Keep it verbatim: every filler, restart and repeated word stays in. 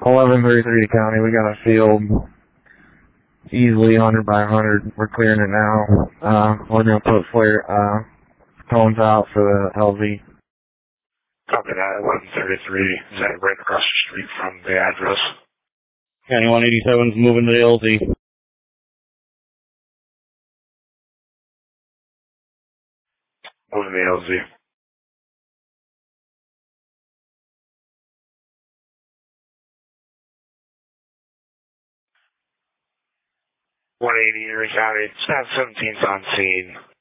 eleven thirty-three to county. We got a field easily one hundred by one hundred. We're clearing it now. Uh, we're going to put flare, uh, cones out for the L Z. Copy that, eleven thirty-three. Is that right across the street from the address? County one eighty-seven's moving to the L Z. Moving to the L Z. one eighty Erie County, staff seventeen's on scene.